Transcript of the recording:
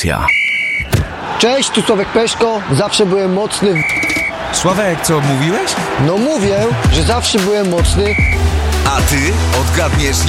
Stacja. Cześć, tu Sławek Peszko. Zawsze byłem mocny. Sławek, co mówiłeś? No mówię, że zawsze byłem mocny. A ty odgadniesz